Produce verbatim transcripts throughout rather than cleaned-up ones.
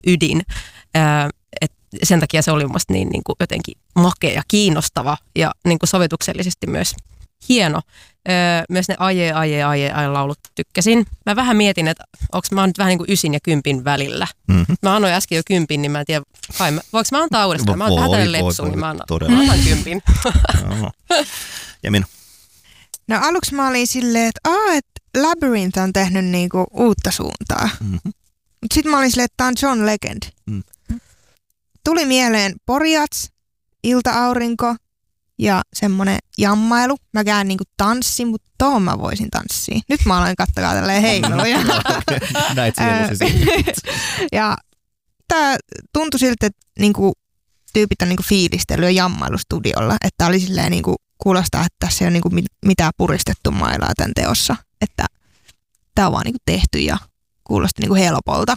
ydin. Et sen takia se oli mun niin, niin kuin jotenkin makea ja kiinnostava ja niin kuin sovituksellisesti myös hieno. Öö, myös ne aje, aje, aje, aje laulut tykkäsin. Mä vähän mietin, että onko mä nyt vähän niin kuin ysin ja kympin välillä. Mm-hmm. Mä annoin äsken jo kympin, niin mä en tiedä, kai mä, voinko mä antaa uudestaan? Mä oon vähän tälle lepsuun, niin mä annan, mä annan kympin. Ja minä? No aluksi mä olin silleen, että aah, että Labyrinth on tehnyt niinku uutta suuntaa. Mm-hmm. Mutta sitten mä olin silleen, että tää on John Legend. Mm. Tuli mieleen Porjats, Ilta-aurinko ja semmonen jammailu. Mäkään niinku tanssin, mutta tohon mä voisin tanssia. Nyt mä aloin katsoa tälleen heiluja. Näit siihen. Ja tää tuntui siltä, että niinku tyypit on niinku fiilistellyt ja jammailustudiolla. Että oli silleen niinku kuulostaa, että tässä ei ole niinku mitään puristettu mailaa tämän teossa. Että tää on vaan niinku tehty ja kuulosti niinku helpolta.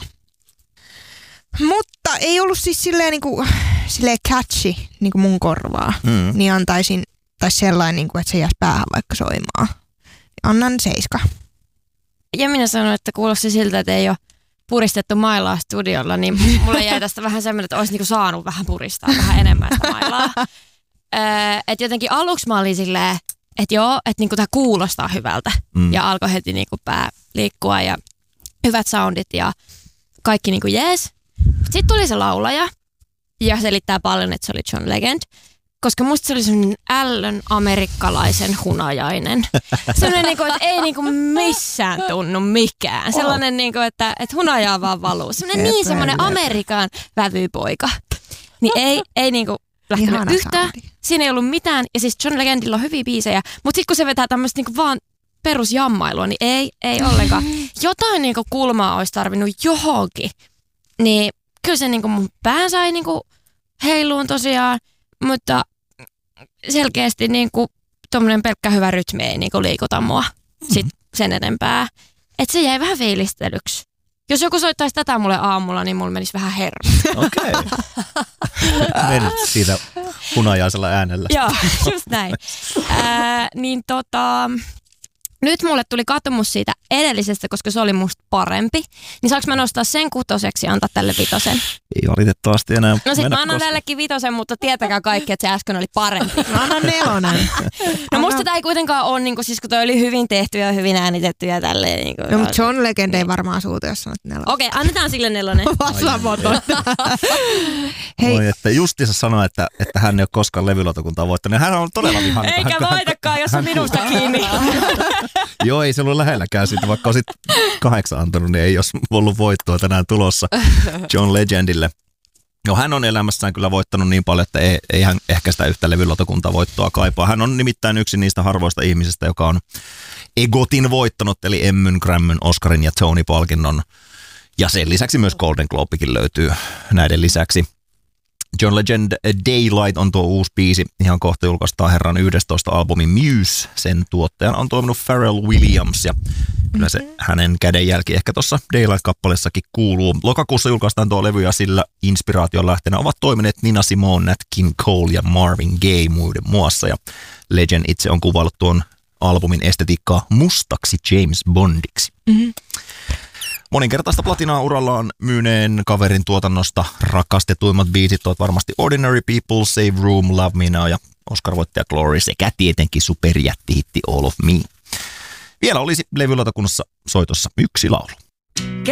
Mutta ei ollut siis silleen, niinku, silleen catchy niinku mun korvaa. Mm. Niin antaisin, tai sellainen, niinku, että se jäisi päähän vaikka soimaan. Annan seiska. Ja minä sanoin, että kuulosti siltä, että ei ole puristettu mailaa studiolla, niin mulle jäi tästä vähän semmoinen, että olisi niinku saanut vähän puristaa vähän enemmän sitä mailaa. Öö, että jotenkin aluksi mä olin silleen, että joo, että niinku tämä kuulostaa hyvältä. Mm. Ja alkoi heti niinku pää liikkua ja hyvät soundit ja kaikki niinku jees. Sitten tuli se laulaja ja selittää paljon, että se oli John Legend. Koska musta se oli sellainen ällön amerikkalaisen hunajainen. Sellainen, niinku, että ei niinku missään tunnu mikään. Sellainen, niinku, että, että hunajaa vaan valuu. Sellainen niin semmoinen Amerikan vävypoika. Niin ei, ei niinku lähtenyt ihana yhtään. Saudi. Siinä ei ollut mitään. Ja siis John Legendilla on hyviä biisejä. Mutta sitten kun se vetää tämmöistä niinku vaan perusjammailua, niin ei, ei ollenkaan. Jotain niinku kulmaa olisi tarvinnut johonkin. Niin kyllä se niinku mun pään sai niinku heiluun tosiaan. Mutta selkeästi niinku tommonen pelkkä hyvä rytmi ei niinku liikuta mua sit sen enempää. Et se jäi vähän fiilistelyksi. Jos joku soittaisi tätä mulle aamulla, niin mulla menisi vähän hermo. Okei. Menit siitä hunajaisella äänellä. Joo, just näin. Ää, niin tota... Nyt mulle tuli katumus siitä edellisestä, koska se oli musta parempi. Niin saanko mä nostaa sen kutoseksi ja antaa tälle vitosen? Ei valitettavasti enää. No sit mä annan tällekin vitosen, mutta tietäkää kaikki, että se äsken oli parempi. Mä annan nelonen. No musta tää ei kuitenkaan ole, niin kuin, siis kun toi oli hyvin tehty ja hyvin äänitetty ja tälleen. Niin kuin, no mutta John Legend ei varmaan suutu, jos sanot nelonen. Okei, okay, annetaan sille nelonen. Vastamoton. Hei. Oi, että justiinsa sanoi, että, että hän ei ole koskaan levylautakuntaa voittanut. Hän on todella vihainen. Eikä voitakaan, jos on minusta kiinni. Joo, ei se ollut lähelläkään siitä, vaikka olisit kahdeksan antanut, niin ei olisi ollut voittoa tänään tulossa John Legendille. No, hän on elämässään kyllä voittanut niin paljon, että ei, ei hän ehkä sitä yhtä levylautakuntaa voittoa kaipaa. Hän on nimittäin yksi niistä harvoista ihmisistä, joka on EGOTin voittanut, eli Emmyn, Grammyn, Oscarin ja Tony-palkinnon. Ja sen lisäksi myös Golden Globekin löytyy näiden lisäksi. John Legend Daylight on tuo uusi biisi. Ihan kohta julkaistaan herran yhdestoista albumin Muse. Sen tuottajana on toiminut Pharrell Williams ja kyllä se hänen kädenjälki ehkä tuossa Daylight-kappaleessakin kuuluu. Lokakuussa julkaistaan tuo levy ja sillä inspiraation lähteenä ovat toimineet Nina Simone, Nat King Cole ja Marvin Gaye muiden muassa. Ja Legend itse on kuvaillut tuon albumin estetiikkaa mustaksi James Bondiksi. Mm-hmm. Moninkertaista platinaa urallaan myyneen kaverin tuotannosta rakastetuimmat biisit ovat varmasti Ordinary People, Save Room, Love Me Now ja Oscar-voittaja Glory sekä tietenkin superjättihitti All of Me. Vielä olisi levylautakunnassa soitossa yksi laulu.